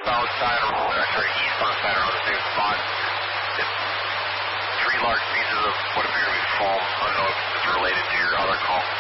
westbound side, eastbound side around the same spot. It's 3 large pieces of what appear to be foam. I don't know if it's related to your other call.